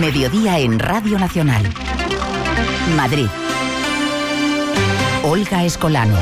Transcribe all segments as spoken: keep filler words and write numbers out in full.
Mediodía en Radio Nacional. Madrid. Olga Escolano.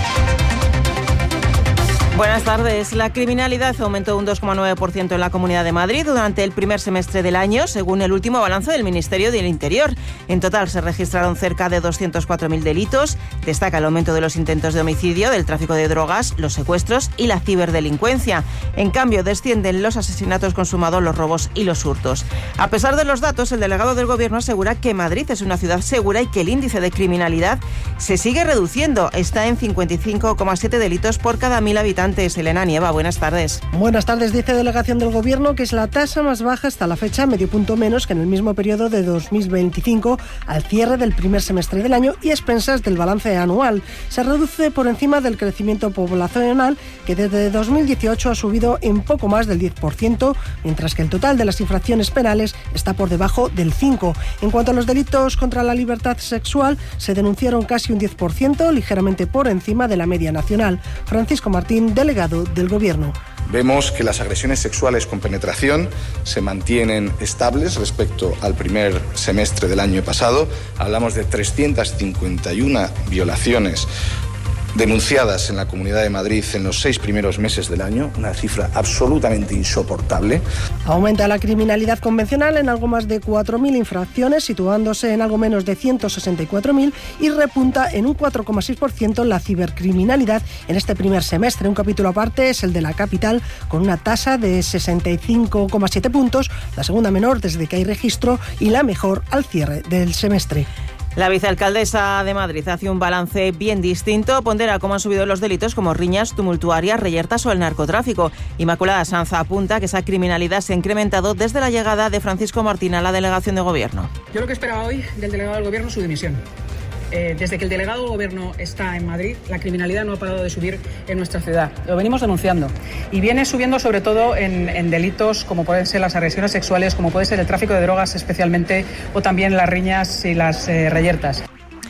Buenas tardes. La criminalidad aumentó un dos coma nueve por ciento en la Comunidad de Madrid durante el primer semestre del año, según el último balance del Ministerio del Interior. En total se registraron cerca de doscientos cuatro mil delitos. Destaca el aumento de los intentos de homicidio, del tráfico de drogas, los secuestros y la ciberdelincuencia. En cambio, descienden los asesinatos consumados, los robos y los hurtos. A pesar de los datos, el delegado del Gobierno asegura que Madrid es una ciudad segura y que el índice de criminalidad se sigue reduciendo. Está en cincuenta y cinco coma siete delitos por cada mil habitantes. Elena Nieva, buenas tardes. Buenas tardes. Dice delegación del Gobierno que es la tasa más baja hasta la fecha, medio punto menos que en el mismo periodo de dos mil veinticinco, al cierre del primer semestre del año y a expensas del balance anual. Se reduce por encima del crecimiento poblacional, que desde dos mil dieciocho ha subido en poco más del diez por ciento, mientras que el total de las infracciones penales está por debajo del cinco por ciento. En cuanto a los delitos contra la libertad sexual, se denunciaron casi un diez por ciento, ligeramente por encima de la media nacional. Francisco Martín, delegado del Gobierno. Vemos que las agresiones sexuales con penetración se mantienen estables respecto al primer semestre del año pasado. Hablamos de trescientas cincuenta y una violaciones denunciadas en la Comunidad de Madrid en los seis primeros meses del año, una cifra absolutamente insoportable. Aumenta la criminalidad convencional en algo más de cuatro mil infracciones, situándose en algo menos de ciento sesenta y cuatro mil, y repunta en un cuatro coma seis por ciento la cibercriminalidad en este primer semestre. Un capítulo aparte es el de la capital, con una tasa de sesenta y cinco coma siete puntos, la segunda menor desde que hay registro y la mejor al cierre del semestre. La vicealcaldesa de Madrid hace un balance bien distinto. Pondera cómo han subido los delitos como riñas tumultuarias, reyertas o el narcotráfico. Inmaculada Sanz apunta que esa criminalidad se ha incrementado desde la llegada de Francisco Martín a la delegación de Gobierno. Yo lo que esperaba hoy del delegado del Gobierno es su dimisión. Eh, desde que el delegado del Gobierno está en Madrid, la criminalidad no ha parado de subir en nuestra ciudad. Lo venimos denunciando. Y viene subiendo sobre todo en, en delitos como pueden ser las agresiones sexuales, como puede ser el tráfico de drogas especialmente, o también las riñas y las eh, reyertas.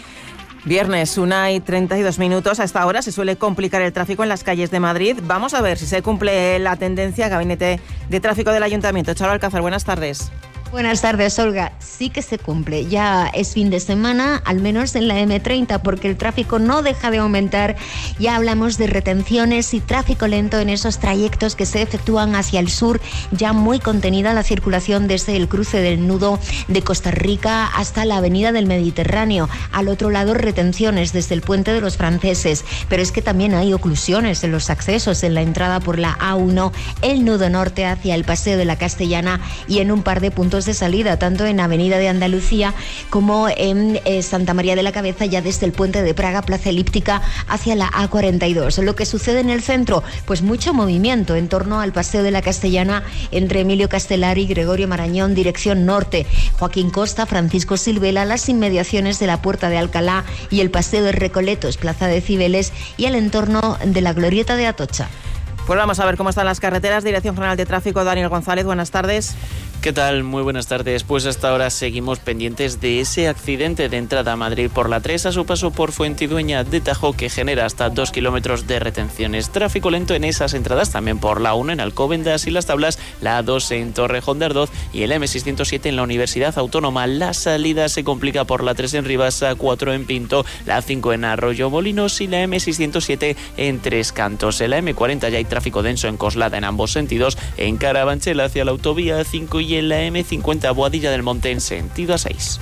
Viernes, una y treinta y dos minutos. A esta hora se suele complicar el tráfico en las calles de Madrid. Vamos a ver si se cumple la tendencia. Gabinete de Tráfico del Ayuntamiento. Charo Alcázar, buenas tardes. Buenas tardes, Olga. Sí que se cumple. Ya es fin de semana, al menos en la eme treinta, porque el tráfico no deja de aumentar. Ya hablamos de retenciones y tráfico lento en esos trayectos que se efectúan hacia el sur, ya muy contenida la circulación desde el cruce del nudo de Costa Rica hasta la avenida del Mediterráneo. Al otro lado, retenciones desde el puente de los Franceses. Pero es que también hay oclusiones en los accesos, en la entrada por la A uno, el nudo norte hacia el Paseo de la Castellana y en un par de puntos de salida, tanto en Avenida de Andalucía como en eh, Santa María de la Cabeza, ya desde el puente de Praga, Plaza Elíptica, hacia la A cuarenta y dos. Lo que sucede en el centro, pues mucho movimiento en torno al Paseo de la Castellana, entre Emilio Castelar y Gregorio Marañón, dirección norte, Joaquín Costa, Francisco Silvela, las inmediaciones de la Puerta de Alcalá y el Paseo de Recoletos, Plaza de Cibeles y el entorno de la Glorieta de Atocha. Pues vamos a ver cómo están las carreteras. Dirección General de Tráfico, Daniel González, buenas tardes. ¿Qué tal? Muy buenas tardes. Pues hasta ahora seguimos pendientes de ese accidente de entrada a Madrid por la tres a su paso por Fuentidueña de Tajo, que genera hasta dos kilómetros de retenciones. Tráfico lento en esas entradas, también por la uno en Alcobendas y Las Tablas, la A dos en Torrejón de Ardoz y el eme seiscientos siete en la Universidad Autónoma. La salida se complica por la tres en Rivas, A cuatro en Pinto, la A cinco en Arroyo Molinos y la eme seiscientos siete en Tres Cantos. En la eme cuarenta ya hay tráfico denso en Coslada en ambos sentidos, en Carabanchel hacia la autovía A cinco y en la eme cincuenta Boadilla del Monte en sentido A seis.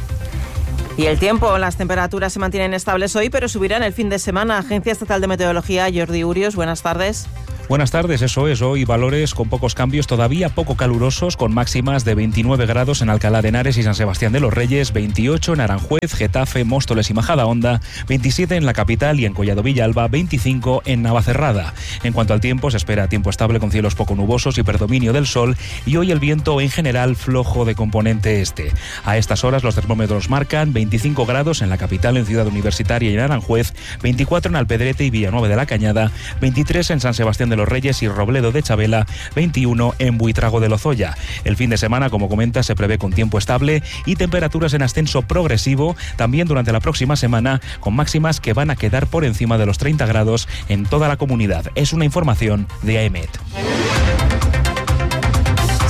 Y el tiempo, las temperaturas se mantienen estables hoy, pero subirán el fin de semana. Agencia Estatal de Meteorología, Jordi Urios, buenas tardes. Buenas tardes, eso es, hoy valores con pocos cambios, todavía poco calurosos, con máximas de veintinueve grados en Alcalá de Henares y San Sebastián de los Reyes, veintiocho en Aranjuez, Getafe, Móstoles y Majadahonda, veintisiete en la capital y en Collado Villalba, veinticinco en Navacerrada. En cuanto al tiempo, se espera tiempo estable con cielos poco nubosos y predominio del sol, y hoy el viento en general flojo de componente este. A estas horas los termómetros marcan veinticinco grados en la capital, en Ciudad Universitaria y en Aranjuez, veinticuatro en Alpedrete y Villanueva de la Cañada, veintitrés en San Sebastián de los Reyes y Robledo de Chabela, veintiuno en Buitrago de Lozoya. El fin de semana, como comenta, se prevé con tiempo estable y temperaturas en ascenso progresivo también durante la próxima semana, con máximas que van a quedar por encima de los treinta grados en toda la comunidad. Es una información de AEMET.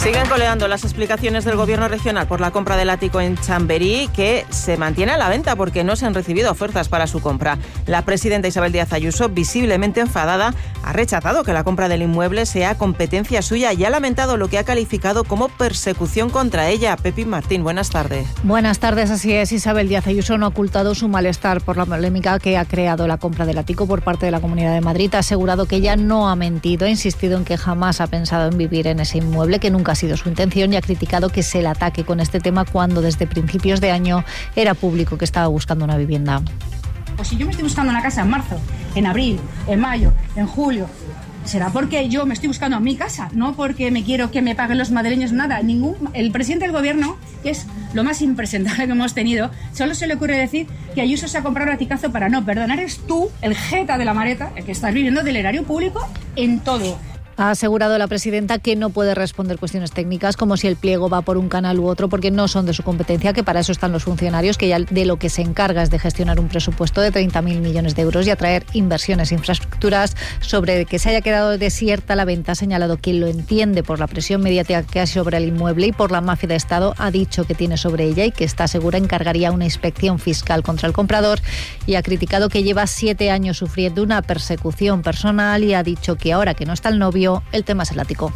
Siguen coleando las explicaciones del Gobierno regional por la compra del ático en Chamberí, que se mantiene a la venta porque no se han recibido ofertas para su compra. La presidenta Isabel Díaz Ayuso, visiblemente enfadada, ha rechazado que la compra del inmueble sea competencia suya y ha lamentado lo que ha calificado como persecución contra ella. Pepín Martín, buenas tardes. Buenas tardes, así es. Isabel Díaz Ayuso no ha ocultado su malestar por la polémica que ha creado la compra del ático por parte de la Comunidad de Madrid. Ha asegurado que ella no ha mentido, ha insistido en que jamás ha pensado en vivir en ese inmueble, que nunca ha sido su intención, y ha criticado que se le ataque con este tema cuando desde principios de año era público que estaba buscando una vivienda. Pues si yo me estoy buscando una casa en marzo, en abril, en mayo, en julio, será porque yo me estoy buscando mi casa, no porque me quiero que me paguen los madrileños nada. Ningún, el presidente del gobierno, que es lo más impresentable que hemos tenido, solo se le ocurre decir que Ayuso se ha comprado un aticazo para no perdonar. Eres tú, el jeta de la maleta, el que estás viviendo del erario público en todo. Ha asegurado la presidenta que no puede responder cuestiones técnicas como si el pliego va por un canal u otro, porque no son de su competencia, que para eso están los funcionarios, que ya de lo que se encarga es de gestionar un presupuesto de treinta mil millones de euros y atraer inversiones, infraestructuras. Sobre que se haya quedado desierta la venta, ha señalado que lo entiende por la presión mediática que hay sobre el inmueble y por la mafia de Estado. Ha dicho que tiene sobre ella y que está segura encargaría una inspección fiscal contra el comprador, y ha criticado que lleva siete años sufriendo una persecución personal y ha dicho que ahora que no está el novio, el tema es el ático.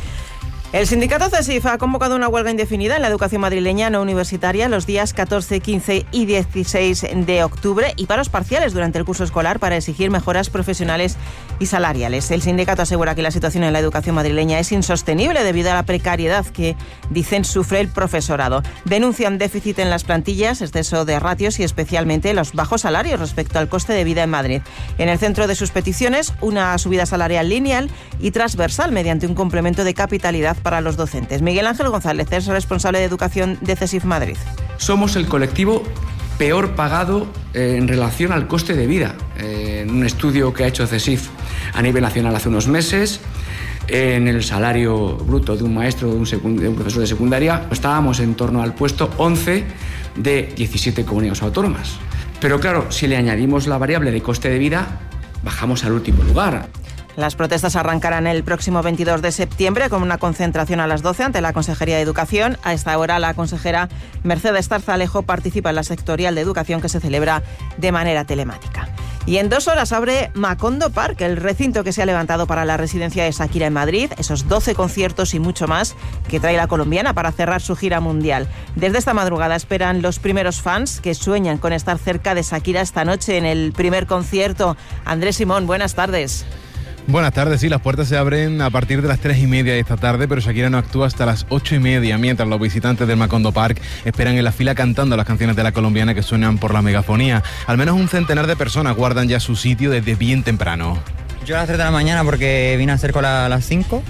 El sindicato CESIF ha convocado una huelga indefinida en la educación madrileña no universitaria los días catorce, quince y dieciséis de octubre y paros parciales durante el curso escolar para exigir mejoras profesionales y salariales. El sindicato asegura que la situación en la educación madrileña es insostenible debido a la precariedad que, dicen, sufre el profesorado. Denuncian déficit en las plantillas, exceso de ratios y especialmente los bajos salarios respecto al coste de vida en Madrid. En el centro de sus peticiones, una subida salarial lineal y transversal mediante un complemento de capitalidad para los docentes. Miguel Ángel González es responsable de educación de CESIF Madrid. Somos el colectivo peor pagado eh, en relación al coste de vida. Eh, en un estudio que ha hecho CESIF a nivel nacional hace unos meses, eh, en el salario bruto de un maestro, de un, secund- de un profesor de secundaria, estábamos en torno al puesto once de diecisiete comunidades autónomas. Pero claro, si le añadimos la variable de coste de vida, bajamos al último lugar. Las protestas arrancarán el próximo veintidós de septiembre con una concentración a las doce ante la Consejería de Educación. A esta hora, la consejera Mercedes Tarzalejo participa en la sectorial de educación que se celebra de manera telemática. Y en dos horas abre Macondo Park, el recinto que se ha levantado para la residencia de Shakira en Madrid, esos doce conciertos y mucho más que trae la colombiana para cerrar su gira mundial. Desde esta madrugada esperan los primeros fans que sueñan con estar cerca de Shakira esta noche en el primer concierto. Andrés Simón, buenas tardes. Buenas tardes, sí, las puertas se abren a partir de las tres y media de esta tarde, pero Shakira no actúa hasta las ocho y media, mientras los visitantes del Macondo Park esperan en la fila cantando las canciones de la colombiana que suenan por la megafonía. Al menos un centenar de personas guardan ya su sitio desde bien temprano. Yo a las tres de la mañana porque vine a cerca a las cinco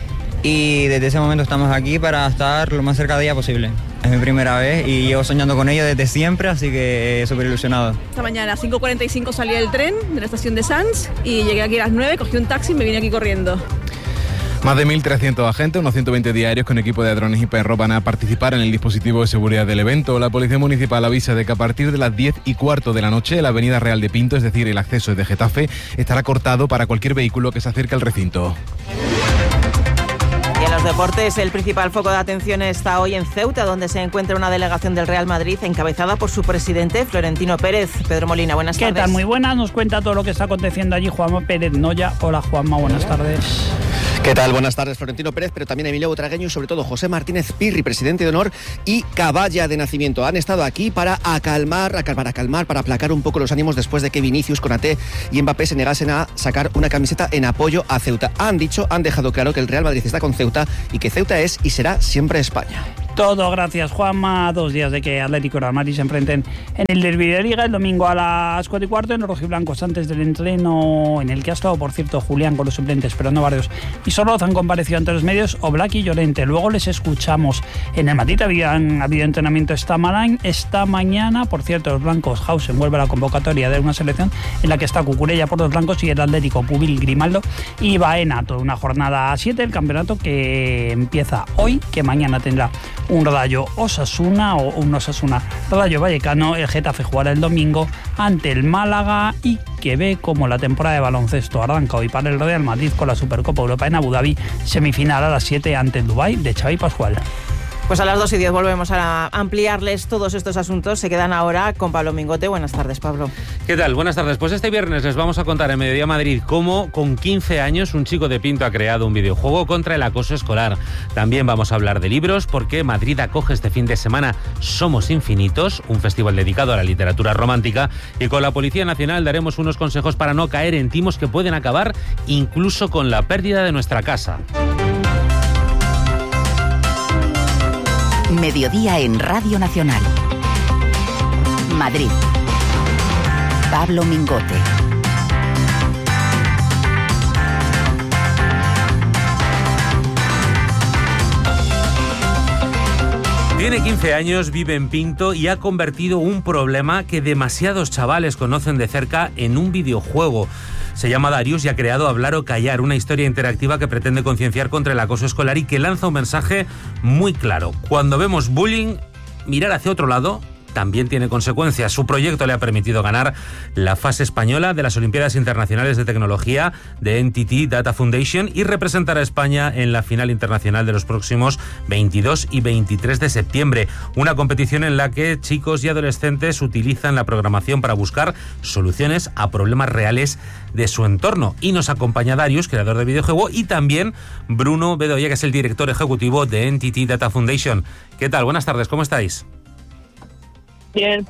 y desde ese momento estamos aquí para estar lo más cerca de ella posible. Es mi primera vez y llevo soñando con ella desde siempre, así que súper ilusionado. Esta mañana a cinco cuarenta y cinco salí del tren de la estación de Sanz y llegué aquí a las nueve, cogí un taxi y me vine aquí corriendo. Más de mil trescientos agentes, unos ciento veinte diarios con equipo de drones y perros van a participar en el dispositivo de seguridad del evento. La Policía Municipal avisa de que a partir de las diez y cuarto de la noche la avenida Real de Pinto, es decir, el acceso de Getafe, estará cortado para cualquier vehículo que se acerque al recinto. Y en los deportes, el principal foco de atención está hoy en Ceuta, donde se encuentra una delegación del Real Madrid encabezada por su presidente, Florentino Pérez. Pedro Molina, buenas tardes. ¿Qué tal? Muy buenas. Nos cuenta todo lo que está aconteciendo allí Juanma Pérez Noya. Hola, Juanma, buenas tardes. ¿Qué tal? Buenas tardes, Florentino Pérez, pero también Emilio Butragueño y sobre todo José Martínez Pirri, presidente de honor y caballa de nacimiento. Han estado aquí para acalmar, para calmar, para aplacar un poco los ánimos después de que Vinicius, Konaté y Mbappé se negasen a sacar una camiseta en apoyo a Ceuta. Han dicho, han dejado claro que el Real Madrid está con Ceuta y que Ceuta es y será siempre España. Todo gracias, Juanma. Dos días de que Atlético y Real Madrid se enfrenten en el derbi de Liga, el domingo a las cuatro y cuarto en los rojiblancos, antes del entreno en el que ha estado, por cierto, Julián con los suplentes, pero no varios. Y solo han comparecido ante los medios Oblak y Llorente. Luego les escuchamos. En el Madrid habían habido entrenamiento esta, ma- esta mañana. Por cierto, los blancos, Hausen vuelve a la convocatoria de una selección en la que está Cucurella por los blancos y el Atlético, Pubil, Grimaldo y Baena. Toda una jornada a siete, el campeonato que empieza hoy, que mañana tendrá un Rayo Osasuna o un Osasuna Rayo Vallecano. El Getafe jugará el domingo ante el Málaga y que ve como la temporada de baloncesto arranca hoy para el Real Madrid con la Supercopa Europa en Abu Dhabi, semifinal a las siete ante el Dubái de Xavi Pascual. Pues a las dos y diez volvemos a ampliarles todos estos asuntos. Se quedan ahora con Pablo Mingote. Buenas tardes, Pablo. ¿Qué tal? Buenas tardes. Pues este viernes les vamos a contar en Mediodía Madrid cómo con quince años un chico de Pinto ha creado un videojuego contra el acoso escolar. También vamos a hablar de libros porque Madrid acoge este fin de semana Somos Infinitos, un festival dedicado a la literatura romántica, y con la Policía Nacional daremos unos consejos para no caer en timos que pueden acabar incluso con la pérdida de nuestra casa. Mediodía en Radio Nacional. Madrid. Pablo Mingote. Tiene quince años, vive en Pinto y ha convertido un problema que demasiados chavales conocen de cerca en un videojuego. Se llama Darius y ha creado Hablar o Callar, una historia interactiva que pretende concienciar contra el acoso escolar y que lanza un mensaje muy claro. Cuando vemos bullying, mirar hacia otro lado también tiene consecuencias. Su proyecto le ha permitido ganar la fase española de las Olimpiadas Internacionales de Tecnología de N T T Data Foundation y representar a España en la final internacional de los próximos veintidós y veintitrés de septiembre. Una competición en la que chicos y adolescentes utilizan la programación para buscar soluciones a problemas reales de su entorno. Y nos acompaña Darius, creador de videojuego, y también Bruno Bedoya, que es el director ejecutivo de N T T Data Foundation. ¿Qué tal? Buenas tardes, ¿cómo estáis? Bien.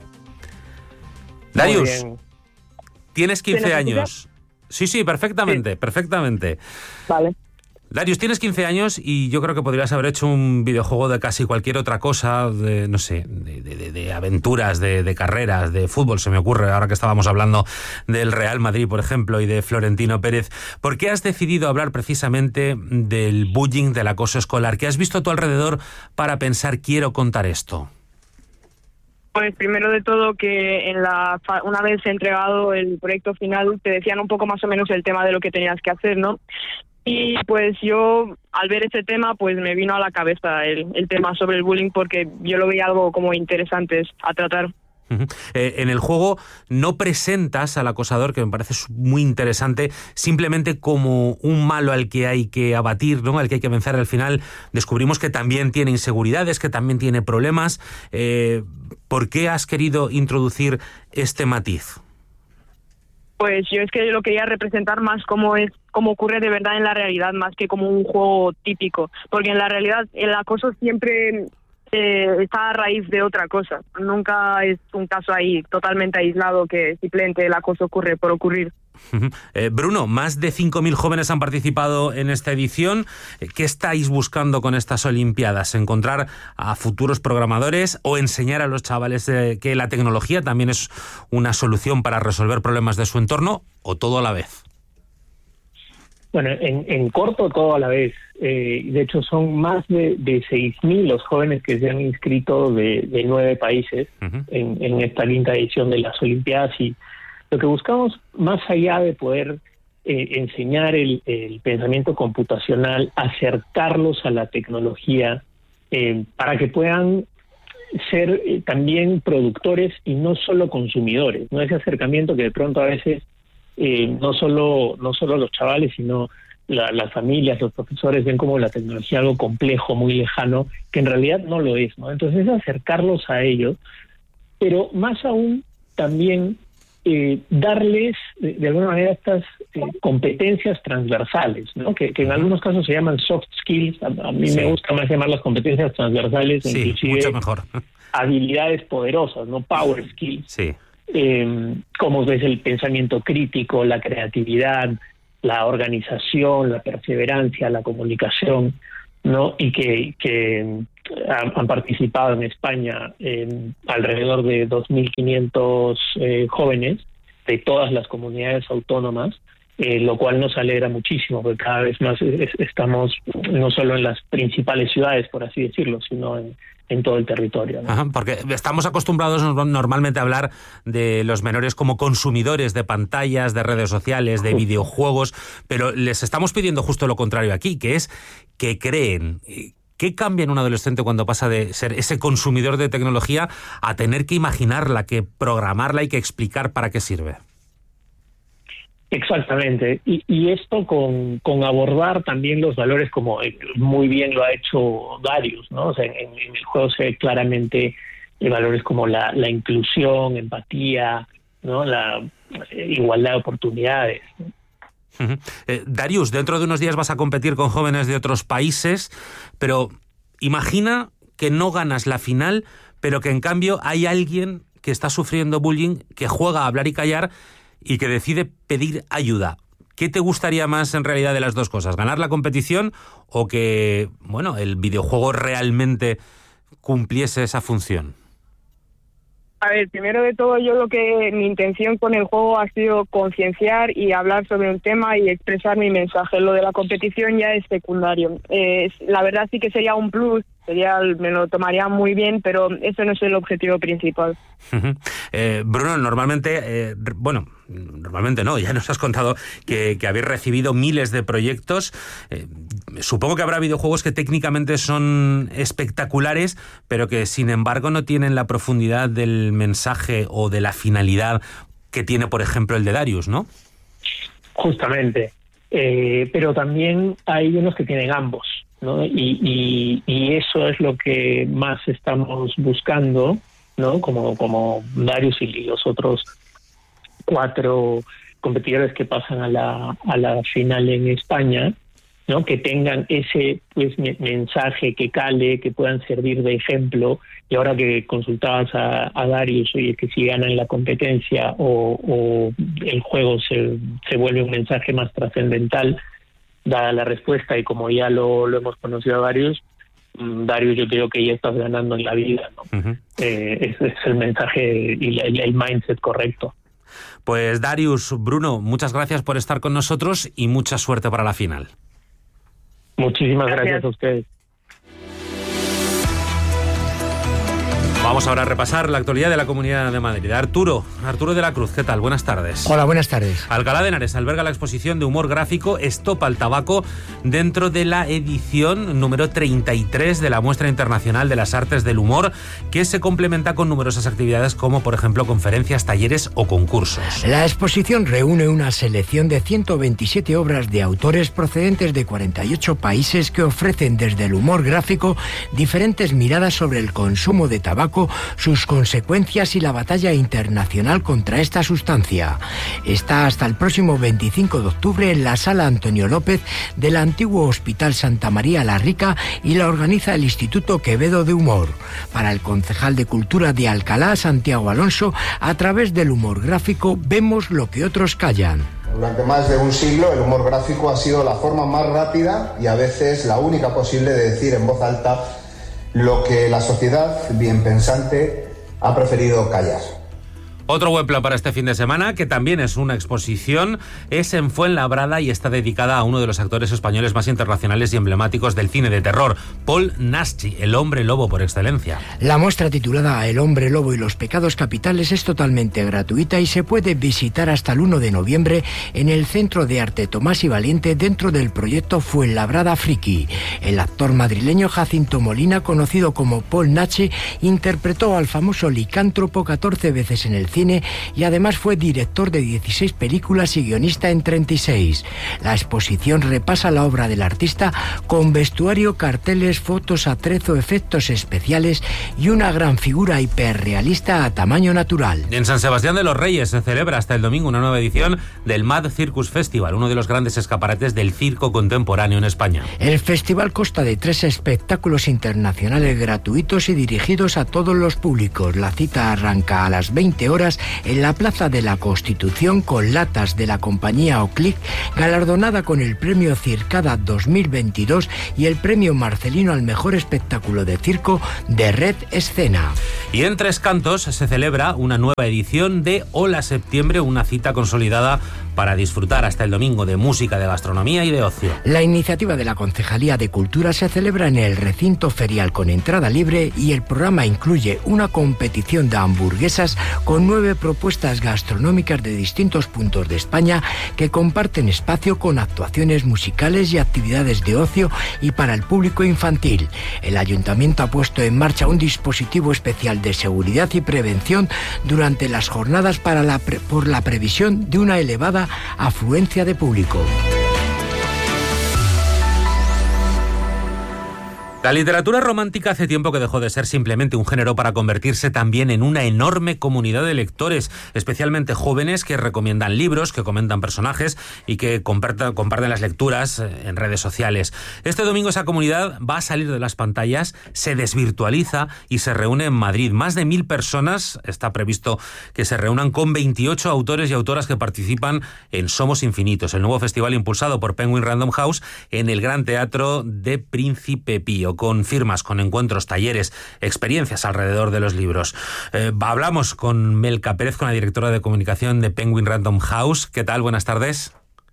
Darius, bien. Tienes quince años. Sí, sí, perfectamente, sí. perfectamente. Vale. Darius, tienes quince años y yo creo que podrías haber hecho un videojuego de casi cualquier otra cosa, de, no sé, de, de, de aventuras, de, de carreras, de fútbol, se me ocurre, ahora que estábamos hablando del Real Madrid, por ejemplo, y de Florentino Pérez. ¿Por qué has decidido hablar precisamente del bullying, del acoso escolar? ¿Qué has visto a tu alrededor para pensar, quiero contar esto? Pues primero de todo que en la una vez entregado el proyecto final te decían un poco más o menos el tema de lo que tenías que hacer, ¿no? Y pues yo al ver ese tema pues me vino a la cabeza el, el tema sobre el bullying porque yo lo veía algo como interesante a tratar. Uh-huh. Eh, en el juego no presentas al acosador, que me parece muy interesante, simplemente como un malo al que hay que abatir, ¿no? Al que hay que vencer. Al final descubrimos que también tiene inseguridades, que también tiene problemas. Eh, ¿Por qué has querido introducir este matiz? Pues yo es que lo quería representar más como es como ocurre de verdad en la realidad, más que como un juego típico, porque en la realidad el acoso siempre Eh, está a raíz de otra cosa. Nunca es un caso ahí totalmente aislado que simplemente el acoso ocurre por ocurrir. Uh-huh. Eh, Bruno, más de cinco mil jóvenes han participado en esta edición. ¿Qué estáis buscando con estas Olimpiadas? ¿Encontrar a futuros programadores o enseñar a los chavales eh, que la tecnología también es una solución para resolver problemas de su entorno, o todo a la vez? Bueno, en, en corto todo a la vez. Eh, de hecho, son más de, de seis mil los jóvenes que se han inscrito de, de nueve países uh-huh. en, en esta quinta edición de las Olimpiadas. Y lo que buscamos, más allá de poder eh, enseñar el, el pensamiento computacional, acercarlos a la tecnología eh, para que puedan ser eh, también productores y no solo consumidores, ¿no? Ese acercamiento que de pronto a veces Eh, no solo no solo los chavales, sino la, las familias, los profesores ven como la tecnología algo complejo, muy lejano, que en realidad no lo es, ¿no? Entonces es acercarlos a ellos, pero más aún también eh, darles de, de alguna manera estas eh, competencias transversales, ¿no? Que, que en algunos casos se llaman soft skills. A, a mí sí. me gusta más llamar las competencias transversales, sí, inclusive mucho mejor. Habilidades poderosas, no power skills. Sí. Eh, como es el pensamiento crítico, la creatividad, la organización, la perseverancia, la comunicación, ¿no? Y que, que han, han participado en España eh, alrededor de dos mil quinientos eh, jóvenes de todas las comunidades autónomas, eh, lo cual nos alegra muchísimo, porque cada vez más es, estamos no solo en las principales ciudades, por así decirlo, sino en en todo el territorio, ¿no? Ajá, porque estamos acostumbrados normalmente a hablar de los menores como consumidores de pantallas, de redes sociales, de videojuegos, pero les estamos pidiendo justo lo contrario aquí, que es que creen, ¿Qué cambia en un adolescente cuando pasa de ser ese consumidor de tecnología a tener que imaginarla, que programarla y que explicar para qué sirve? Exactamente. Y, y esto con, con abordar también los valores, como muy bien lo ha hecho Darius, ¿no? O sea, en, en el juego se ve claramente valores como la, la inclusión, empatía, ¿no? La igualdad de oportunidades, ¿no? Uh-huh. Eh, Darius, dentro de unos días vas a competir con jóvenes de otros países, pero imagina que no ganas la final, pero que en cambio hay alguien que está sufriendo bullying, que juega a hablar y callar y que decide pedir ayuda. ¿Qué te gustaría más en realidad de las dos cosas? ¿Ganar la competición o que, bueno, el videojuego realmente cumpliese esa función? A ver, primero de todo, yo lo que mi intención con el juego ha sido concienciar y hablar sobre un tema y expresar mi mensaje. Lo de la competición ya es secundario. Eh, la verdad sí que sería un plus, sería, me lo tomaría muy bien, pero eso no es el objetivo principal. Uh-huh. Eh, Bruno, normalmente, eh, bueno, normalmente no, ya nos has contado que, que habéis recibido miles de proyectos. Eh, supongo que habrá videojuegos que técnicamente son espectaculares, pero que sin embargo no tienen la profundidad del mensaje o de la finalidad que tiene, por ejemplo, el de Darius, ¿no? Justamente. Eh, pero también hay unos que tienen ambos, ¿no? Y, y, y eso es lo que más estamos buscando, ¿no? Como, como Darius y los otros cuatro competidores que pasan a la, a la final en España, ¿no? Que tengan ese pues mensaje que cale, que puedan servir de ejemplo. Y ahora que consultabas a, a Darius, oye, que si ganan la competencia o, o el juego se, se vuelve un mensaje más trascendental, dada la respuesta, y como ya lo, lo hemos conocido a Darius, Darius, yo creo que ya estás ganando en la vida, ¿no? Uh-huh. Eh, ese es el mensaje y el, el mindset correcto. Pues Darius, Bruno, muchas gracias por estar con nosotros y mucha suerte para la final. Muchísimas gracias, gracias a ustedes. Vamos ahora a repasar la actualidad de la Comunidad de Madrid. Arturo, Arturo de la Cruz, ¿qué tal? Buenas tardes. Hola, buenas tardes. Alcalá de Henares alberga la exposición de humor gráfico Estopa el tabaco dentro de la edición número treinta y tres de la Muestra Internacional de las Artes del Humor, que se complementa con numerosas actividades como, por ejemplo, conferencias, talleres o concursos. La exposición reúne una selección de ciento veintisiete obras de autores procedentes de cuarenta y ocho países que ofrecen desde el humor gráfico diferentes miradas sobre el consumo de tabaco, sus consecuencias y la batalla internacional contra esta sustancia. Está hasta el próximo veinticinco de octubre en la Sala Antonio López del antiguo Hospital Santa María la Rica y la organiza el Instituto Quevedo de Humor. Para el concejal de Cultura de Alcalá, Santiago Alonso, a través del humor gráfico vemos lo que otros callan. Durante más de un siglo el humor gráfico ha sido la forma más rápida y a veces la única posible de decir en voz alta lo que la sociedad bien pensante ha preferido callar. Otro buen plan para este fin de semana, que también es una exposición, es en Fuenlabrada y está dedicada a uno de los actores españoles más internacionales y emblemáticos del cine de terror, Paul Naschy, el hombre lobo por excelencia. La muestra titulada El hombre lobo y los pecados capitales es totalmente gratuita y se puede visitar hasta el uno de noviembre en el Centro de Arte Tomás y Valiente dentro del proyecto Fuenlabrada Friki. El actor madrileño Jacinto Molina, conocido como Paul Naschy, interpretó al famoso licántropo catorce veces en el cine y además fue director de dieciséis películas y guionista en treinta y seis. La exposición repasa la obra del artista con vestuario, carteles, fotos, atrezo, efectos especiales y una gran figura hiperrealista a tamaño natural. En San Sebastián de los Reyes se celebra hasta el domingo una nueva edición del Mad Circus Festival, uno de los grandes escaparates del circo contemporáneo en España. El festival consta de tres espectáculos internacionales gratuitos y dirigidos a todos los públicos. La cita arranca a las veinte horas en la Plaza de la Constitución con latas de la compañía Oclick, galardonada con el premio Circada dos mil veintidós y el premio Marcelino al mejor espectáculo de circo de Red Escena. Y en Tres Cantos se celebra una nueva edición de Hola Septiembre, una cita consolidada para disfrutar hasta el domingo de música, de gastronomía y de ocio. La iniciativa de la Concejalía de Cultura se celebra en el recinto ferial con entrada libre y el programa incluye una competición de hamburguesas con nueve propuestas gastronómicas de distintos puntos de España que comparten espacio con actuaciones musicales y actividades de ocio y para el público infantil. El Ayuntamiento ha puesto en marcha un dispositivo especial de seguridad y prevención durante las jornadas para la pre- por la previsión de una elevada afluencia de público. La literatura romántica hace tiempo que dejó de ser simplemente un género para convertirse también en una enorme comunidad de lectores, especialmente jóvenes que recomiendan libros, que comentan personajes y que comparten, comparten las lecturas en redes sociales. Este domingo esa comunidad va a salir de las pantallas, se desvirtualiza y se reúne en Madrid. Más de mil personas está previsto que se reúnan con veintiocho autores y autoras que participan en Somos Infinitos, el nuevo festival impulsado por Penguin Random House en el Gran Teatro de Príncipe Pío, con firmas, con encuentros, talleres, experiencias alrededor de los libros. Eh, hablamos con Melca Pérez, con la directora de comunicación de Penguin Random House. ¿Qué tal? Buenas tardes.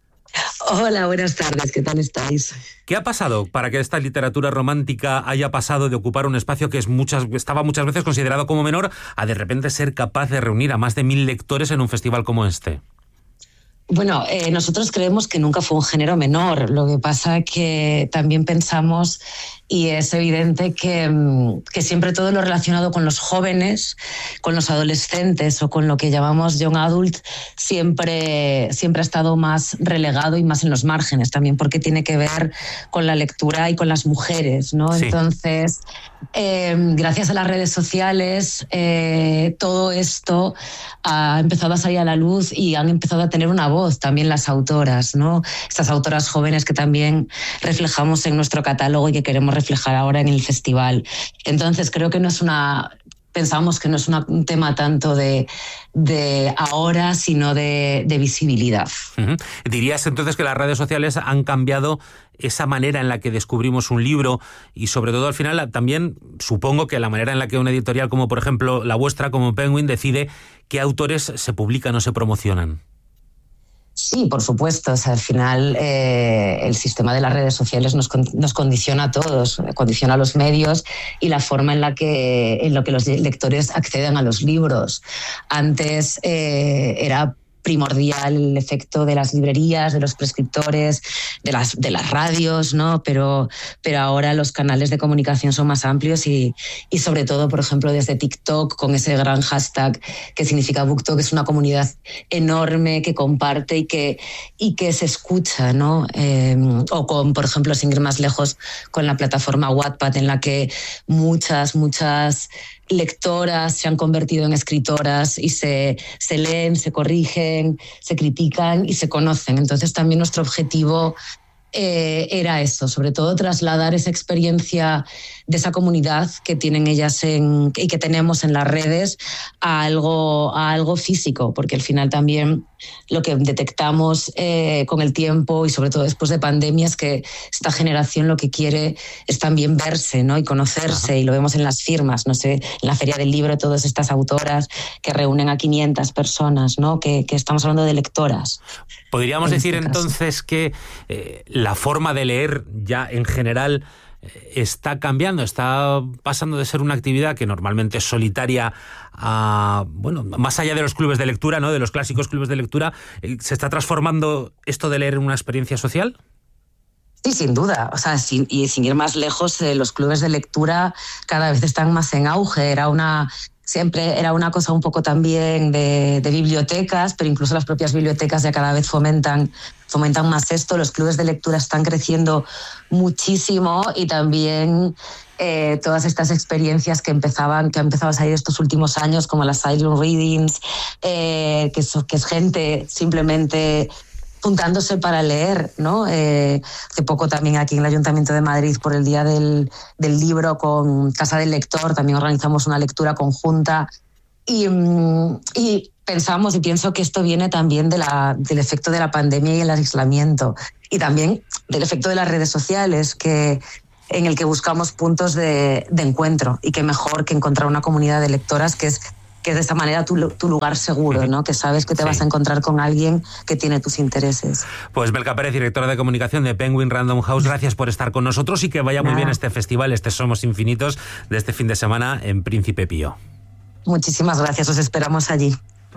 Hola, buenas tardes. ¿Qué tal estáis? ¿Qué ha pasado para que esta literatura romántica haya pasado de ocupar un espacio que es muchas, estaba muchas veces considerado como menor a de repente ser capaz de reunir a más de mil lectores en un festival como este? Bueno, eh, nosotros creemos que nunca fue un género menor. Lo que pasa es que también pensamos, y es evidente que, que siempre todo lo relacionado con los jóvenes, con los adolescentes o con lo que llamamos young adult, siempre, siempre ha estado más relegado y más en los márgenes, también porque tiene que ver con la lectura y con las mujeres, ¿no? Sí. Entonces, eh, gracias a las redes sociales, eh, todo esto ha empezado a salir a la luz y han empezado a tener una voz también las autoras, ¿no? Estas autoras jóvenes que también reflejamos en nuestro catálogo y que queremos reflejar ahora en el festival. Entonces creo que no es una... Pensamos que no es una, un tema tanto de, de ahora, sino de, de visibilidad. Uh-huh. ¿Dirías entonces que las redes sociales han cambiado esa manera en la que descubrimos un libro y sobre todo al final también supongo que la manera en la que una editorial como por ejemplo la vuestra, como Penguin, decide qué autores se publican o se promocionan? Sí, por supuesto. O sea, al final eh, el sistema de las redes sociales nos, nos condiciona a todos, condiciona a los medios y la forma en la que, en lo que los lectores acceden a los libros. Antes eh, era primordial el efecto de las librerías, de los prescriptores, de las, de las radios, ¿no? Pero, pero ahora los canales de comunicación son más amplios y, y sobre todo, por ejemplo, desde TikTok, con ese gran hashtag que significa BookTok, es una comunidad enorme que comparte y que, y que se escucha, ¿no? Eh, o con, por ejemplo, sin ir más lejos, con la plataforma Wattpad, en la que muchas, muchas lectoras se han convertido en escritoras y se, se leen, se corrigen, se critican y se conocen. Entonces también nuestro objetivo eh, era eso, sobre todo trasladar esa experiencia de esa comunidad que tienen ellas en, y que tenemos en las redes a algo, a algo físico, porque al final también lo que detectamos eh, con el tiempo y sobre todo después de pandemia es que esta generación lo que quiere es también verse, ¿no? Y conocerse. Ajá. Y lo vemos en las firmas, no sé, en la Feria del Libro, todas estas autoras que reúnen a quinientas personas, ¿no? Que, que estamos hablando de lectoras. ¿Podríamos en decir este entonces que eh, la forma de leer ya en general está cambiando, está pasando de ser una actividad que normalmente es solitaria a, bueno, más allá de los clubes de lectura, ¿no? De los clásicos clubes de lectura, ¿se está transformando esto de leer en una experiencia social? Sí, sin duda. O sea, sin, y sin ir más lejos, eh, los clubes de lectura cada vez están más en auge. Era una... Siempre era una cosa un poco también de, de bibliotecas, pero incluso las propias bibliotecas ya cada vez fomentan, fomentan más esto. Los clubes de lectura están creciendo muchísimo y también eh, todas estas experiencias que empezaban, que han empezado a salir estos últimos años, como las silent readings, eh, que, es, que es gente simplemente juntándose para leer, ¿no? Eh, hace poco también aquí en el Ayuntamiento de Madrid, por el Día del, del Libro con Casa del Lector, también organizamos una lectura conjunta y, y pensamos y pienso que esto viene también de la, del efecto de la pandemia y el aislamiento y también del efecto de las redes sociales que, en el que buscamos puntos de, de encuentro y qué mejor que encontrar una comunidad de lectoras que es que es de esta manera tu, tu lugar seguro, ¿no? Que sabes que te sí. vas a encontrar con alguien que tiene tus intereses. Pues Belka Pérez, directora de comunicación de Penguin Random House, gracias por estar con nosotros y que vaya Nada. muy bien este festival, este Somos Infinitos de este fin de semana en Príncipe Pío. Muchísimas gracias, os esperamos allí.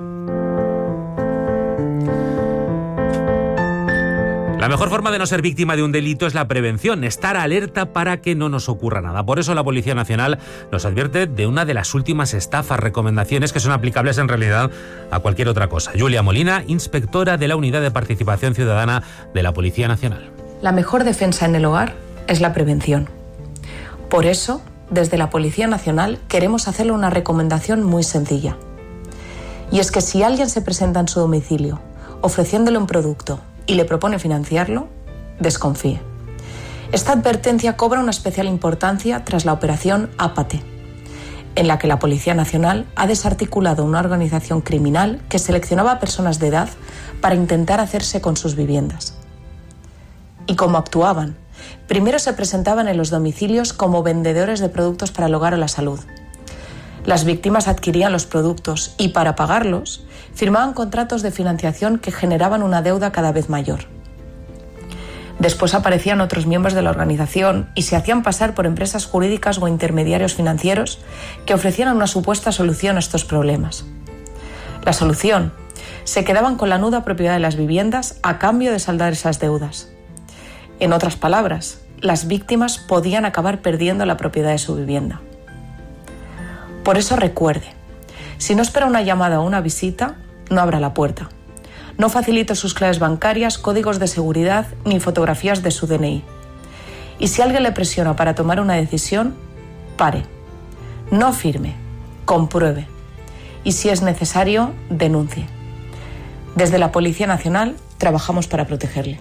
La mejor forma de no ser víctima de un delito es la prevención, estar alerta para que no nos ocurra nada. Por eso la Policía Nacional nos advierte de una de las últimas estafas, recomendaciones que son aplicables en realidad a cualquier otra cosa. Julia Molina, inspectora de la Unidad de Participación Ciudadana de la Policía Nacional. La mejor defensa en el hogar es la prevención. Por eso, desde la Policía Nacional queremos hacerle una recomendación muy sencilla. Y es que si alguien se presenta en su domicilio ofreciéndole un producto y le propone financiarlo, desconfíe. Esta advertencia cobra una especial importancia tras la operación Ápate, en la que la Policía Nacional ha desarticulado una organización criminal que seleccionaba a personas de edad para intentar hacerse con sus viviendas. ¿Y cómo actuaban? Primero se presentaban en los domicilios como vendedores de productos para el hogar o la salud. Las víctimas adquirían los productos y, para pagarlos, firmaban contratos de financiación que generaban una deuda cada vez mayor. Después aparecían otros miembros de la organización y se hacían pasar por empresas jurídicas o intermediarios financieros que ofrecían una supuesta solución a estos problemas. La solución: se quedaban con la nuda propiedad de las viviendas a cambio de saldar esas deudas. En otras palabras, las víctimas podían acabar perdiendo la propiedad de su vivienda. Por eso recuerde, si no espera una llamada o una visita, no abra la puerta. No facilite sus claves bancarias, códigos de seguridad ni fotografías de su D N I. Y si alguien le presiona para tomar una decisión, pare. No firme, compruebe. Y si es necesario, denuncie. Desde la Policía Nacional trabajamos para protegerle.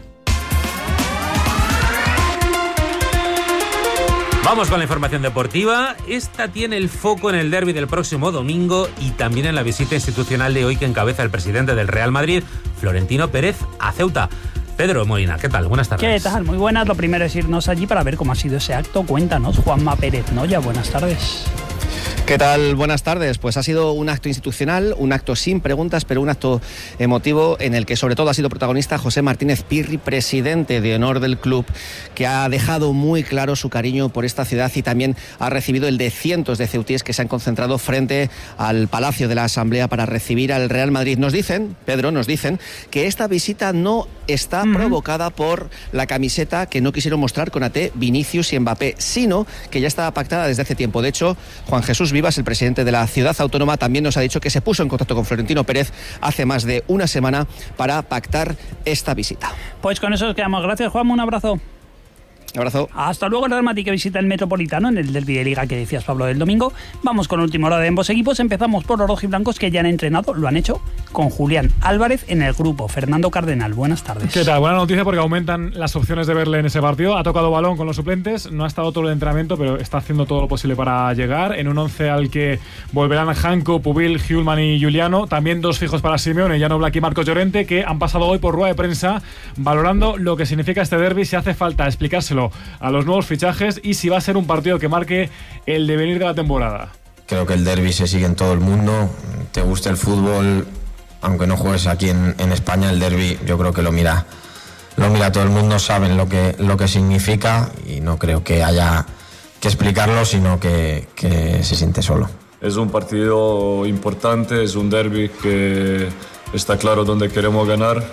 Vamos con la información deportiva. Esta tiene el foco en el derbi del próximo domingo y también en la visita institucional de hoy que encabeza el presidente del Real Madrid, Florentino Pérez, a Ceuta. Pedro Molina, ¿qué tal? Buenas tardes. ¿Qué tal? Muy buenas. Lo primero es irnos allí para ver cómo ha sido ese acto. Cuéntanos, Juanma Pérez Noya. Buenas tardes. ¿Qué tal? Buenas tardes. Pues ha sido un acto institucional, un acto sin preguntas, pero un acto emotivo en el que sobre todo ha sido protagonista José Martínez Pirri, presidente de honor del club, que ha dejado muy claro su cariño por esta ciudad y también ha recibido el de cientos de ceutíes que se han concentrado frente al Palacio de la Asamblea para recibir al Real Madrid. Nos dicen, Pedro, nos dicen que esta visita no está uh-huh. provocada por la camiseta que no quisieron mostrar con A T, Vinicius y Mbappé, sino que ya estaba pactada desde hace tiempo. De hecho, Juan Jesús Vivas, el presidente de la ciudad autónoma, también nos ha dicho que se puso en contacto con Florentino Pérez hace más de una semana para pactar esta visita. Pues con eso nos quedamos. Gracias, Juanma. Un abrazo. Un abrazo. Hasta luego. El Real Madrid que visita el Metropolitano en el derbi de Liga que decías, Pablo, del domingo. Vamos con la última hora de ambos equipos. Empezamos por los rojiblancos que ya han entrenado, lo han hecho con Julián Álvarez en el grupo. Fernando Cardenal, buenas tardes. ¿Qué tal? Buena noticia porque aumentan las opciones de verle en ese partido. Ha tocado balón con los suplentes, no ha estado todo el entrenamiento, pero está haciendo todo lo posible para llegar. En un once al que volverán Janko, Pubil, Hjulman y Juliano. También dos fijos para Simeone, Jan Oblak y Marcos Llorente, que han pasado hoy por rueda de prensa valorando lo que significa este derbi, si hace falta explicárselo a los nuevos fichajes y si va a ser un partido que marque el devenir de la temporada. Creo que el derbi se sigue en todo el mundo. Te gusta el fútbol, aunque no juegues aquí en, en España, el derbi yo creo que lo mira lo mira todo el mundo, saben lo que, lo que significa y no creo que haya que explicarlo, sino que, que se siente solo. Es un partido importante, es un derbi que está claro dónde queremos ganar,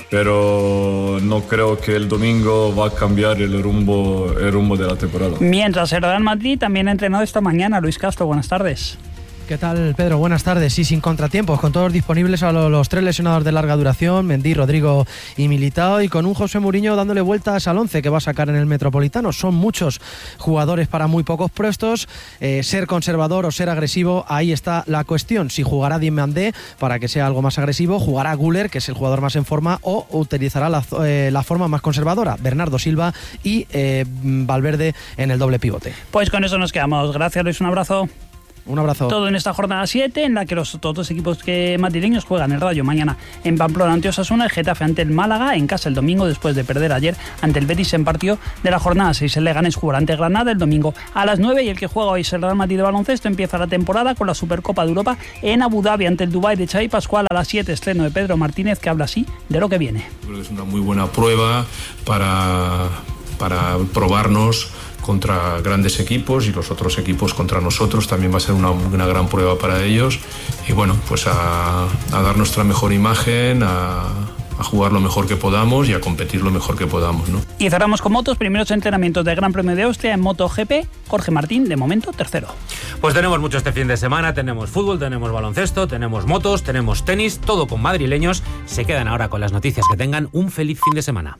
pero no creo que el domingo va a cambiar el rumbo, el rumbo de la temporada. Mientras el Real Madrid también ha entrenado esta mañana. Luis Castro, buenas tardes. ¿Qué tal, Pedro? Buenas tardes. Sí, sin contratiempos, con todos disponibles a los tres lesionados de larga duración, Mendy, Rodrigo y Militao, y con un José Mourinho dándole vueltas al once que va a sacar en el Metropolitano. Son muchos jugadores para muy pocos puestos. Eh, ser conservador o ser agresivo, ahí está la cuestión. Si jugará Diomandé para que sea algo más agresivo, jugará Güler, que es el jugador más en forma, o utilizará la, eh, la forma más conservadora, Bernardo Silva y eh, Valverde en el doble pivote. Pues con eso nos quedamos. Gracias, Luis. Un abrazo. Un abrazo. Todo en esta jornada siete, en la que los todos los equipos que madrileños juegan el Rayo mañana en Pamplona ante Osasuna, el Getafe ante el Málaga, en casa el domingo después de perder ayer ante el Betis en partido de la jornada seis. El Leganés jugará ante Granada el domingo a las nueve, y el que juega hoy es el Real Madrid de baloncesto. Empieza la temporada con la Supercopa de Europa en Abu Dhabi ante el Dubái de Xavi Pascual a las siete, estreno de Pedro Martínez, que habla así de lo que viene. Creo que es una muy buena prueba para, para probarnos contra grandes equipos, y los otros equipos contra nosotros. También va a ser una, una gran prueba para ellos, y bueno, pues a, a dar nuestra mejor imagen, a, a jugar lo mejor que podamos y a competir lo mejor que podamos, ¿no? Y cerramos con motos, primeros entrenamientos del Gran Premio de Austria en MotoGP, Jorge Martín de momento tercero. Pues tenemos mucho este fin de semana, tenemos fútbol, tenemos baloncesto, tenemos motos, tenemos tenis, todo con madrileños. Se quedan ahora con las noticias. Que tengan un feliz fin de semana.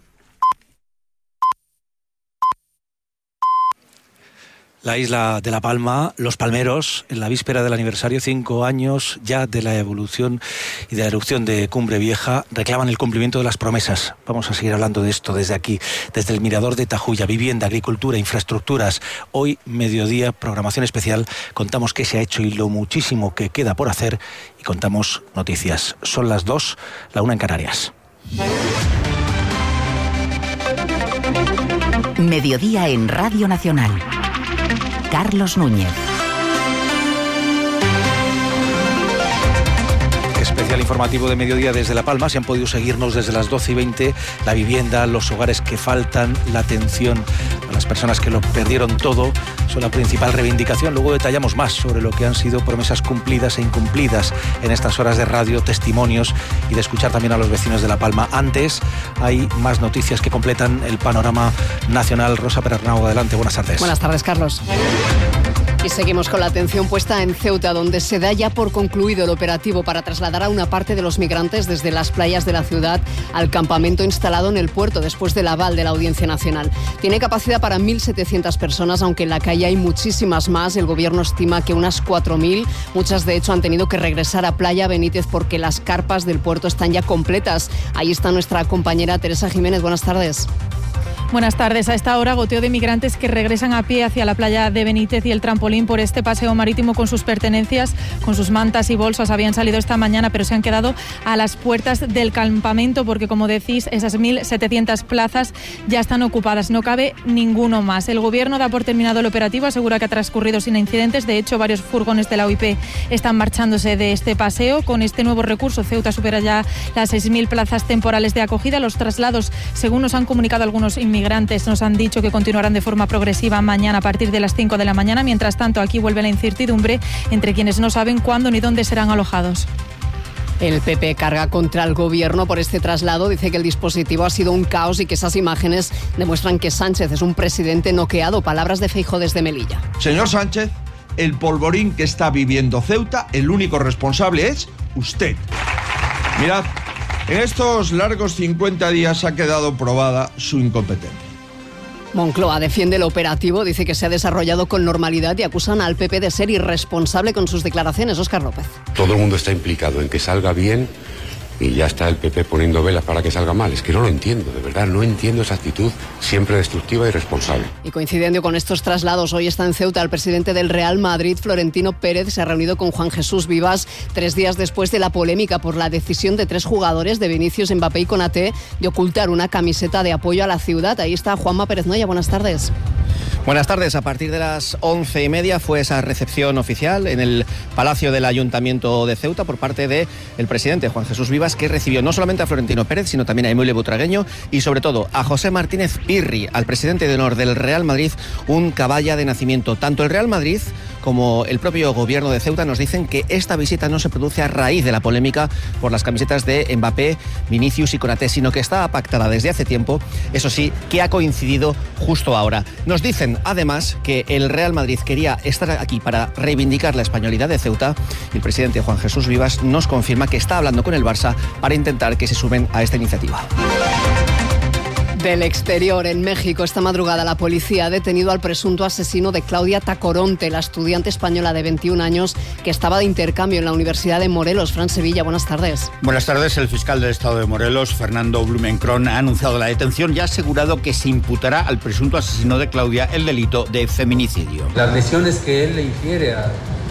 La isla de La Palma, Los Palmeros, en la víspera del aniversario, cinco años ya de la evolución y de la erupción de Cumbre Vieja, reclaman el cumplimiento de las promesas. Vamos a seguir hablando de esto desde aquí, desde el Mirador de Tajuya, vivienda, agricultura, infraestructuras. Hoy, mediodía, programación especial, contamos qué se ha hecho y lo muchísimo que queda por hacer, y contamos noticias. Son las dos, la una en Canarias. Mediodía en Radio Nacional. Carlos Núñez. Especial informativo de mediodía desde La Palma. Si han podido seguirnos desde las doce y veinte, la vivienda, los hogares que faltan, la atención a las personas que lo perdieron todo, son la principal reivindicación. Luego detallamos más sobre lo que han sido promesas cumplidas e incumplidas en estas horas de radio, testimonios y de escuchar también a los vecinos de La Palma. Antes, hay más noticias que completan el panorama nacional. Rosa Perarnau, adelante, buenas tardes. Buenas tardes, Carlos. Y seguimos con la atención puesta en Ceuta, donde se da ya por concluido el operativo para trasladar a una parte de los migrantes desde las playas de la ciudad al campamento instalado en el puerto después del aval de la Audiencia Nacional. Tiene capacidad para mil setecientas personas, aunque en la calle hay muchísimas más. El gobierno estima que unas cuatro mil. Muchas, de hecho, han tenido que regresar a Playa Benítez porque las carpas del puerto están ya completas. Ahí está nuestra compañera Teresa Jiménez. Buenas tardes. Buenas tardes. A esta hora, goteo de migrantes que regresan a pie hacia la playa de Benítez y el trampolín por este paseo marítimo con sus pertenencias, con sus mantas y bolsas. Habían salido esta mañana, pero se han quedado a las puertas del campamento porque, como decís, esas mil setecientas plazas ya están ocupadas. No cabe ninguno más. El gobierno da por terminado el operativo, asegura que ha transcurrido sin incidentes. De hecho, varios furgones de la O I P están marchándose de este paseo. Con este nuevo recurso, Ceuta supera ya las seis mil plazas temporales de acogida. Los traslados, según nos han comunicado algunos inmigrantes, Migrantes nos han dicho que continuarán de forma progresiva mañana a partir de las cinco de la mañana. Mientras tanto, aquí vuelve la incertidumbre entre quienes no saben cuándo ni dónde serán alojados. El P P carga contra el gobierno por este traslado. Dice que el dispositivo ha sido un caos y que esas imágenes demuestran que Sánchez es un presidente noqueado. Palabras de Feijóo desde Melilla. Señor Sánchez, el polvorín que está viviendo Ceuta, el único responsable es usted. Mirad, en estos largos cincuenta días ha quedado probada su incompetencia. Moncloa defiende el operativo, dice que se ha desarrollado con normalidad y acusan al P P de ser irresponsable con sus declaraciones. Óscar López. Todo el mundo está implicado en que salga bien y ya está el P P poniendo velas para que salga mal. Es que no lo entiendo, de verdad, no entiendo esa actitud siempre destructiva y irresponsable. Y coincidiendo con estos traslados, hoy está en Ceuta el presidente del Real Madrid, Florentino Pérez. Se ha reunido con Juan Jesús Vivas tres días después de la polémica por la decisión de tres jugadores, de Vinicius, Mbappé y Konaté, de ocultar una camiseta de apoyo a la ciudad. Ahí está Juanma Pérez Noya. Buenas tardes. Buenas tardes. A partir de las once y media fue esa recepción oficial en el Palacio del Ayuntamiento de Ceuta por parte del presidente Juan Jesús Vivas, que recibió no solamente a Florentino Pérez, sino también a Emilio Butragueño y sobre todo a José Martínez Pirri, al presidente de honor del Real Madrid, un caballa de nacimiento. Tanto el Real Madrid como el propio gobierno de Ceuta nos dicen que esta visita no se produce a raíz de la polémica por las camisetas de Mbappé, Vinicius y Konaté, sino que está pactada desde hace tiempo, eso sí, que ha coincidido justo ahora. Nos dicen además que el Real Madrid quería estar aquí para reivindicar la españolidad de Ceuta y el presidente Juan Jesús Vivas nos confirma que está hablando con el Barça para intentar que se sumen a esta iniciativa. Del exterior, en México, esta madrugada la policía ha detenido al presunto asesino de Claudia Tacoronte, la estudiante española de veintiún años que estaba de intercambio en la Universidad de Morelos. Fran Sevilla, buenas tardes. Buenas tardes. El fiscal del Estado de Morelos, Fernando Blumenkron, ha anunciado la detención y ha asegurado que se imputará al presunto asesino de Claudia el delito de feminicidio. Las lesiones que él le infiere a,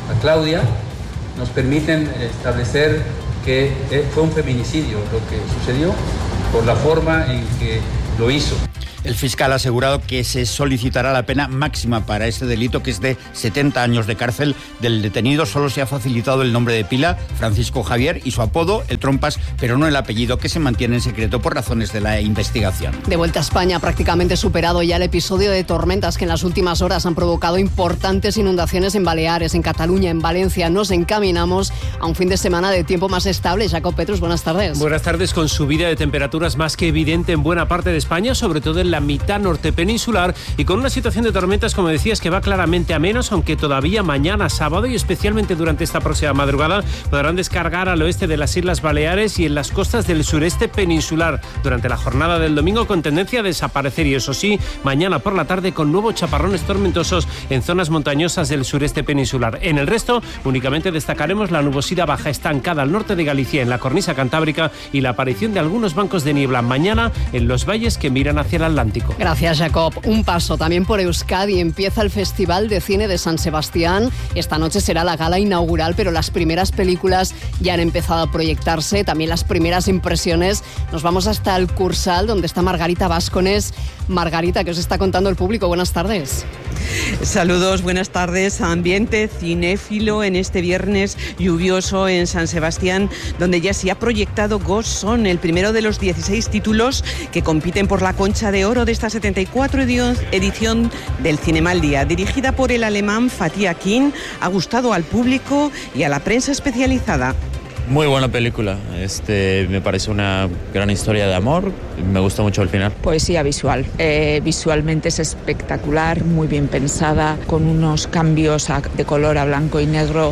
a Claudia, nos permiten establecer que fue un feminicidio lo que sucedió por la forma en que lo hizo. El fiscal ha asegurado que se solicitará la pena máxima para este delito, que es de setenta años de cárcel. Del detenido solo se ha facilitado el nombre de pila, Francisco Javier, y su apodo, el Trompas, pero no el apellido, que se mantiene en secreto por razones de la investigación. De vuelta a España, prácticamente superado ya el episodio de tormentas que en las últimas horas han provocado importantes inundaciones en Baleares, en Cataluña, en Valencia. Nos encaminamos a un fin de semana de tiempo más estable. Jacob Petrus, buenas tardes. Buenas tardes, con subida de temperaturas más que evidente en buena parte de España, sobre todo en la mitad norte peninsular, y con una situación de tormentas, como decías, que va claramente a menos, aunque todavía mañana sábado y especialmente durante esta próxima madrugada podrán descargar al oeste de las Islas Baleares y en las costas del sureste peninsular durante la jornada del domingo, con tendencia a desaparecer, y eso sí, mañana por la tarde con nuevos chaparrones tormentosos en zonas montañosas del sureste peninsular. En el resto, únicamente destacaremos la nubosidad baja estancada al norte de Galicia, en la cornisa cantábrica, y la aparición de algunos bancos de niebla mañana en los valles que miran hacia el Atlántico. Gracias, Jacob. Un paso también por Euskadi. Empieza el Festival de Cine de San Sebastián. Esta noche será la gala inaugural, pero las primeras películas ya han empezado a proyectarse, también las primeras impresiones. Nos vamos hasta el Cursal, donde está Margarita Váscones. Margarita, ¿qué os está contando el público? Buenas tardes. Saludos, buenas tardes. Ambiente cinéfilo en este viernes lluvioso en San Sebastián, donde ya se ha proyectado Ghost Son, el primero de los dieciséis títulos que compiten por la Concha de Oro de esta setenta y cuatro edición del Cinema al Día. Dirigida por el alemán Fatih Akin, ha gustado al público y a la prensa especializada. Muy buena película, este, me parece una gran historia de amor, me gusta mucho el final. Poesía visual, eh, visualmente es espectacular, muy bien pensada, con unos cambios de color a blanco y negro,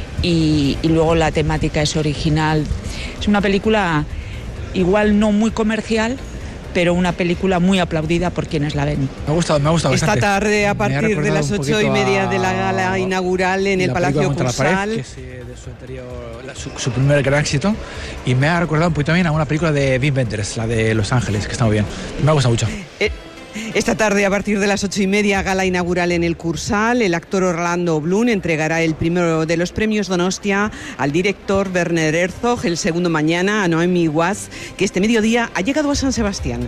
y, y luego la temática es original. Es una película igual no muy comercial, pero una película muy aplaudida por quienes la ven. Me ha gustado, me ha gustado Esta bastante. tarde, a partir de las ocho y media de la gala inaugural en el Palacio Cursal. Que es de su, anterior, su, su primer gran éxito, y me ha recordado un poquito también a una película de Wim Wenders, la de Los Ángeles, que está muy bien. Me ha gustado mucho. Eh, Esta tarde, a partir de las ocho y media, gala inaugural en el Cursal. El actor Orlando Bloom entregará el primero de los premios Donostia al director Werner Herzog, el segundo mañana a Noemi Watts, que este mediodía ha llegado a San Sebastián.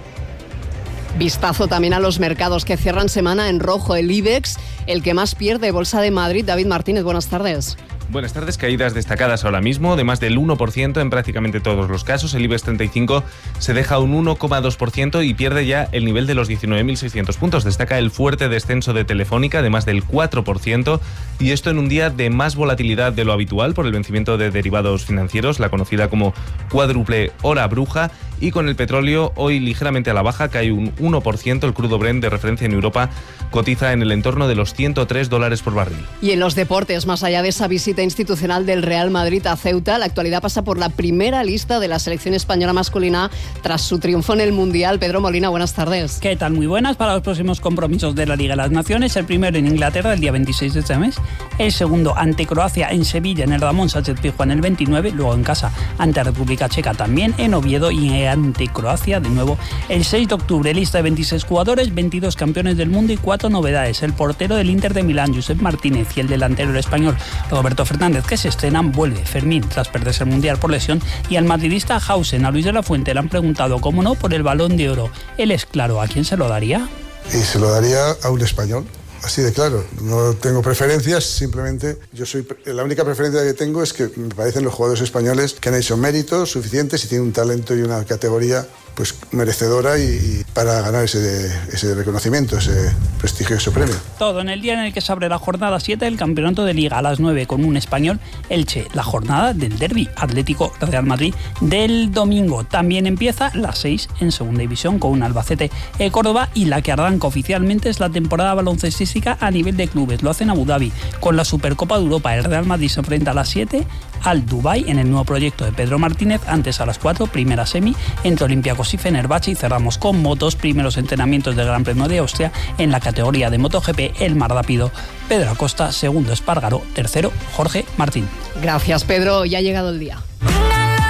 Vistazo también a los mercados que cierran semana en rojo. El IBEX, el que más pierde. Bolsa de Madrid. David Martínez, buenas tardes. Buenas tardes. Caídas destacadas ahora mismo de más del uno por ciento en prácticamente todos los casos. El IBEX treinta y cinco se deja un uno coma dos por ciento y pierde ya el nivel de los diecinueve mil seiscientos puntos. Destaca el fuerte descenso de Telefónica de más del cuatro por ciento, y esto en un día de más volatilidad de lo habitual por el vencimiento de derivados financieros, la conocida como cuádruple hora bruja, y con el petróleo hoy ligeramente a la baja, cae un uno por ciento. El crudo Brent de referencia en Europa cotiza en el entorno de los ciento tres dólares por barril. Y en los deportes, más allá de esa visita institucional del Real Madrid a Ceuta, la actualidad pasa por la primera lista de la selección española masculina tras su triunfo en el Mundial. Pedro Molina, buenas tardes. ¿Qué tal? Muy buenas. Para los próximos compromisos de la Liga de las Naciones, el primero en Inglaterra el día veintiséis de este mes, el segundo ante Croacia en Sevilla en el Ramón Sánchez Pizjuán el veintinueve, luego en casa ante República Checa también en Oviedo y ante Croacia de nuevo el seis de octubre. Lista de veintiséis jugadores, veintidós campeones del mundo y cuatro novedades. El portero del Inter de Milán, Josep Martínez, y el delantero el español Roberto Fernández, que se estrenan. Vuelve Fermín tras perderse el Mundial por lesión, y al madridista Hausen, a Luis de la Fuente, le han preguntado, cómo no, por el Balón de Oro. Él es claro, ¿a quién se lo daría? Y se lo daría a un español. Así de claro, no tengo preferencias, simplemente yo soy la única preferencia que tengo es que me parecen los jugadores españoles que han hecho méritos suficientes y tienen un talento y una categoría pues merecedora y, y para ganar ese, ese reconocimiento, ese prestigioso premio. Todo en el día en el que se abre la jornada siete del Campeonato de Liga a las nueve con un español Elche, la jornada del derbi Atlético Real Madrid del domingo. También empieza las seis en segunda división con un Albacete eh, Córdoba, y la que arranca oficialmente es la temporada baloncestística a nivel de clubes. Lo hace en Abu Dhabi con la Supercopa de Europa. El Real Madrid se enfrenta a las siete al Dubái en el nuevo proyecto de Pedro Martínez. Antes a las cuatro, primera semi entre Olympiacos y Fenerbahce, y cerramos con motos, primeros entrenamientos del Gran Premio de Austria en la categoría de MotoGP, el más rápido Pedro Acosta, segundo Espargaró, tercero Jorge Martín. Gracias, Pedro, ya ha llegado el día.